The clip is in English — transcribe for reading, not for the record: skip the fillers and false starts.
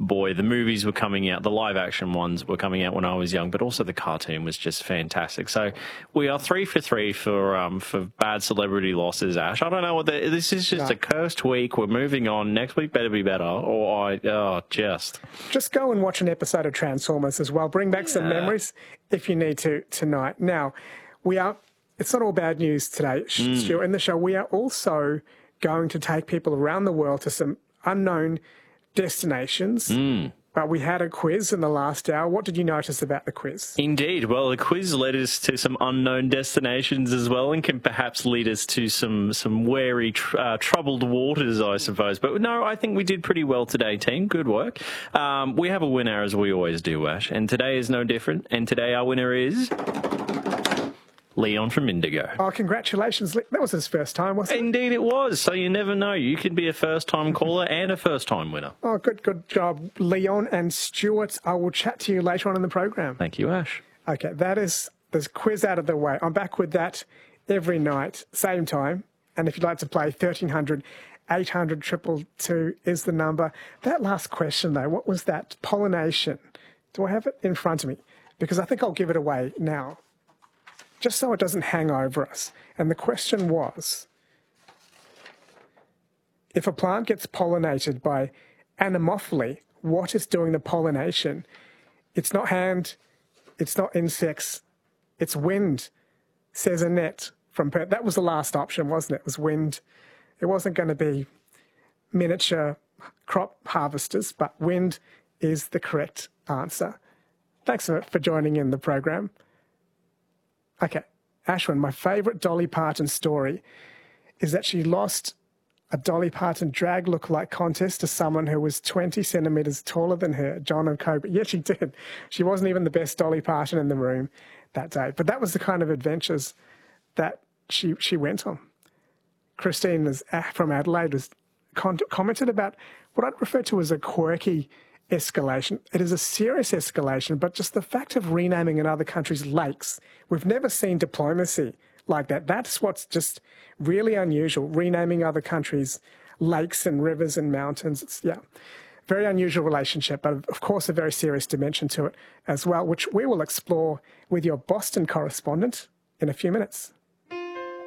boy, the movies were coming out, the live-action ones were coming out when I was young, but also the cartoon was just fantastic. So we are 3 for 3 for bad celebrity losses, Ash. I don't know what this is. Just a cursed week. We're moving on. Next week better be better, or just go and watch an episode of Transformers as well. Bring back some memories if you need to tonight. Now, it's not all bad news today, Stuart. In the show, we are also going to take people around the world to some unknown destinations. But we had a quiz in the last hour. What did you notice about the quiz? Indeed. Well, the quiz led us to some unknown destinations as well, and can perhaps lead us to some wary, troubled waters, I suppose. But no, I think we did pretty well today, team. Good work. We have a winner, as we always do, Ash, and today is no different. And today our winner is Leon from Indigo. Oh, congratulations. That was his first time, wasn't it? Indeed it was. So you never know. You could be a first-time caller and a first-time winner. Oh, good job, Leon and Stuart. I will chat to you later on in the program. Thank you, Ash. Okay, that is the quiz out of the way. I'm back with that every night, same time. And if you'd like to play, 1300 800 222 is the number. That last question, though, what was that? Pollination. Do I have it in front of me? Because I think I'll give it away now, just so it doesn't hang over us. And the question was, if a plant gets pollinated by anemophily, what is doing the pollination? It's not hand, it's not insects, it's wind, says Annette from Perth. That was the last option, wasn't it? It was wind. It wasn't going to be miniature crop harvesters, but wind is the correct answer. Thanks for joining in the program. Okay, Ashwin, my favourite Dolly Parton story is that she lost a Dolly Parton drag lookalike contest to someone who was 20 centimetres taller than her, John O'Cobar. Yeah, she did. She wasn't even the best Dolly Parton in the room that day. But that was the kind of adventures that she went on. Christine from Adelaide was commented about what I'd refer to as a quirky escalation. It is a serious escalation, but just the fact of renaming in other countries lakes, we've never seen diplomacy like that. That's what's just really unusual, renaming other countries lakes and rivers and mountains. It's, very unusual relationship, but of course a very serious dimension to it as well, which we will explore with your Boston correspondent in a few minutes.